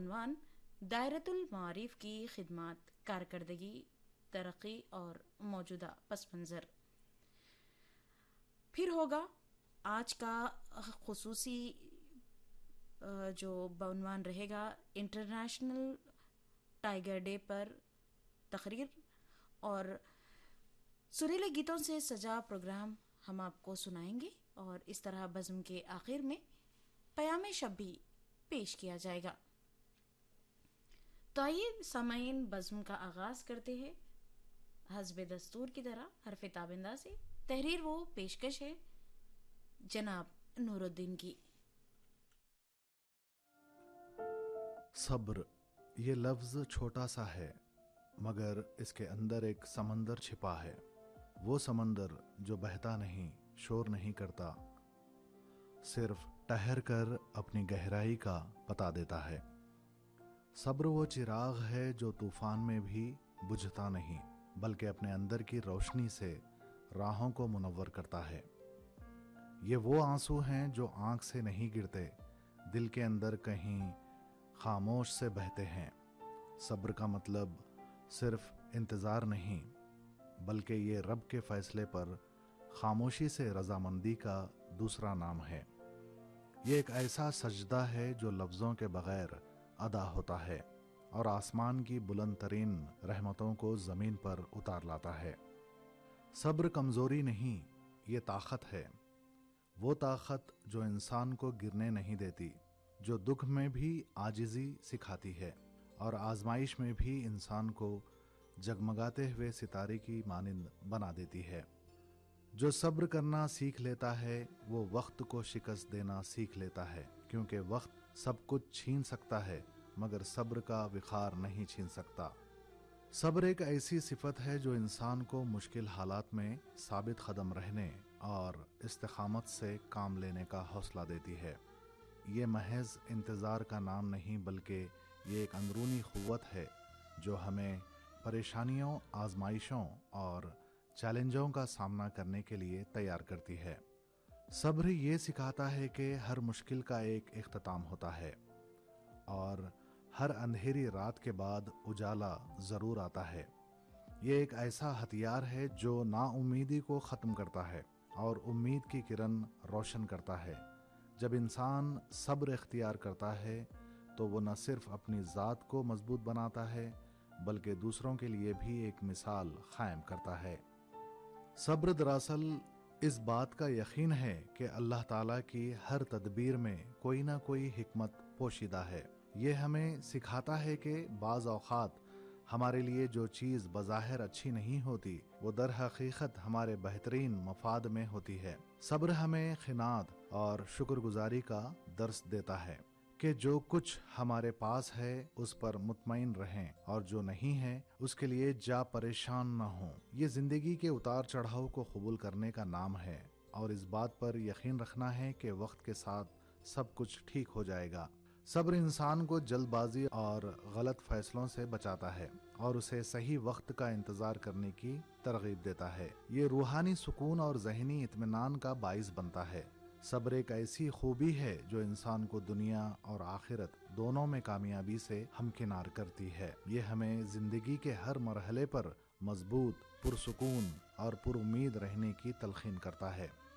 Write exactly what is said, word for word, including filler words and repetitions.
بعنوان دائرۃ المعارف کی خدمات، کارکردگی، ترقی اور موجودہ پس منظر۔ پھر ہوگا آج کا خصوصی جو بعنوان رہے گا انٹرنیشنل ٹائیگر ڈے پر تقریر، اور سریلے گیتوں سے سجا پروگرام ہم آپ کو سنائیں گے، اور اس طرح بزم کے آخر میں پیام شب بھی پیش کیا جائے گا۔ تو آئیے سامعین، بزم کا آغاز کرتے ہیں حسب دستور کی طرح حرف تابندہ سے۔ تحریر وہ پیشکش ہے جناب نور الدین کی۔ صبر یہ لفظ چھوٹا سا ہے، مگر اس کے اندر ایک سمندر چھپا ہے، وہ سمندر جو بہتا نہیں، شور نہیں کرتا، صرف ٹھہر کر اپنی گہرائی کا پتا دیتا ہے۔ صبر وہ چراغ ہے جو طوفان میں بھی بجھتا نہیں، بلکہ اپنے اندر کی روشنی سے راہوں کو منور کرتا ہے۔ یہ وہ آنسو ہیں جو آنکھ سے نہیں گرتے، دل کے اندر کہیں خاموش سے بہتے ہیں۔ صبر کا مطلب صرف انتظار نہیں، بلکہ یہ رب کے فیصلے پر خاموشی سے رضامندی کا دوسرا نام ہے۔ یہ ایک ایسا سجدہ ہے جو لفظوں کے بغیر ادا ہوتا ہے اور آسمان کی بلند ترین رحمتوں کو زمین پر اتار لاتا ہے۔ صبر کمزوری نہیں، یہ طاقت ہے، وہ طاقت جو انسان کو گرنے نہیں دیتی، جو دکھ میں بھی عاجزی سکھاتی ہے اور آزمائش میں بھی انسان کو جگمگاتے ہوئے ستارے کی مانند بنا دیتی ہے۔ جو صبر کرنا سیکھ لیتا ہے وہ وقت کو شکست دینا سیکھ لیتا ہے، کیونکہ وقت سب کچھ چھین سکتا ہے مگر صبر کا وقار نہیں چھین سکتا۔ صبر ایک ایسی صفت ہے جو انسان کو مشکل حالات میں ثابت قدم رہنے اور استقامت سے کام لینے کا حوصلہ دیتی ہے۔ یہ محض انتظار کا نام نہیں، بلکہ یہ ایک اندرونی قوت ہے جو ہمیں پریشانیوں، آزمائشوں اور چیلنجوں کا سامنا کرنے کے لیے تیار کرتی ہے۔ صبر یہ سکھاتا ہے کہ ہر مشکل کا ایک اختتام ہوتا ہے اور ہر اندھیری رات کے بعد اجالا ضرور آتا ہے۔ یہ ایک ایسا ہتھیار ہے جو نا امیدی کو ختم کرتا ہے اور امید کی کرن روشن کرتا ہے۔ جب انسان صبر اختیار کرتا ہے تو وہ نہ صرف اپنی ذات کو مضبوط بناتا ہے بلکہ دوسروں کے لیے بھی ایک مثال قائم کرتا ہے۔ صبر دراصل اس بات کا یقین ہے کہ اللہ تعالیٰ کی ہر تدبیر میں کوئی نہ کوئی حکمت پوشیدہ ہے۔ یہ ہمیں سکھاتا ہے کہ بعض اوقات ہمارے لیے جو چیز بظاہر اچھی نہیں ہوتی وہ در حقیقت ہمارے بہترین مفاد میں ہوتی ہے۔ صبر ہمیں قناعت اور شکر گزاری کا درس دیتا ہے کہ جو کچھ ہمارے پاس ہے اس پر مطمئن رہیں اور جو نہیں ہے اس کے لیے جا پریشان نہ ہوں۔ یہ زندگی کے اتار چڑھاؤ کو قبول کرنے کا نام ہے اور اس بات پر یقین رکھنا ہے کہ وقت کے ساتھ سب کچھ ٹھیک ہو جائے گا۔ صبر انسان کو جلد بازی اور غلط فیصلوں سے بچاتا ہے اور اسے صحیح وقت کا انتظار کرنے کی ترغیب دیتا ہے۔ یہ روحانی سکون اور ذہنی اطمینان کا باعث بنتا ہے۔ صبر ایک ایسی خوبی ہے جو انسان کو دنیا اور آخرت دونوں میں کامیابی سے ہمکنار کرتی ہے۔ یہ ہمیں زندگی کے ہر مرحلے پر مضبوط، پرسکون اور پر امید رہنے کی تلقین کرتا ہے۔